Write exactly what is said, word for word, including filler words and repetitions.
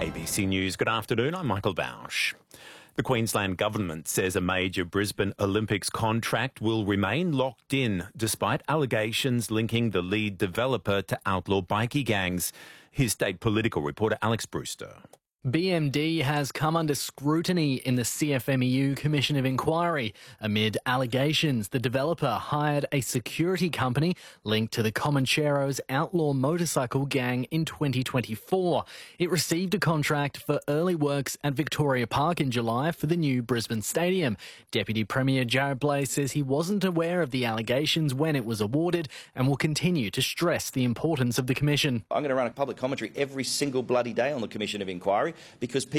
A B C News, good afternoon, I'm Michael Bausch. The Queensland Government says a major Brisbane Olympics contract will remain locked in despite allegations linking the lead developer to outlaw bikie gangs. Here's state political reporter Alex Brewster. B M D has come under scrutiny in the C F M E U Commission of Inquiry amid allegations the developer hired a security company linked to the Comancheros outlaw motorcycle gang in twenty twenty-four. It received a contract for early works at Victoria Park in July for the new Brisbane Stadium. Deputy Premier Jarrod Bleijs says he wasn't aware of the allegations when it was awarded and will continue to stress the importance of the Commission. I'm going to run a public commentary every single bloody day on the Commission of Inquiry because people